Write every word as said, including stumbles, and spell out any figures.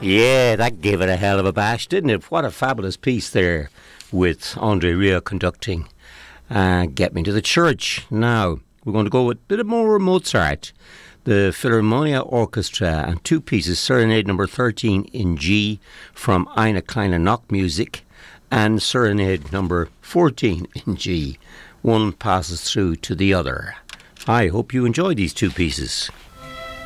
Yeah, that gave it a hell of a bash, didn't it? What a fabulous piece there with Andre Rieu conducting. Uh, Get Me to the Church. Now, we're going to go with a bit more Mozart. The Philharmonia Orchestra and two pieces, Serenade number thirteen in G from Eine Kleine Nachtmusik and Serenade number fourteen in G. One passes through to the other. I hope you enjoy these two pieces.